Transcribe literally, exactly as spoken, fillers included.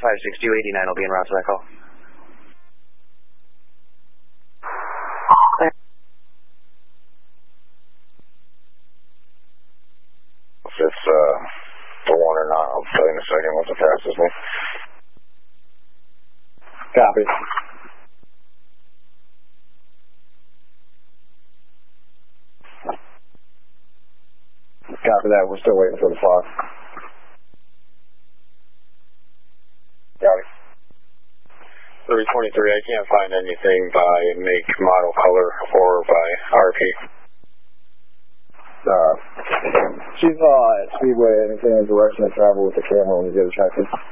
five six two eighty-nine will be en route to that call. If it's uh, the one or not, I'll tell you in a second once it passes me. Copy. Copy that. We're still waiting for the fog. Copy. three twenty-three, I can't find anything by make, model, color, or by R P. Uh, she's uh, at Speedway. Anything in direction of travel with the camera when you get a check-in.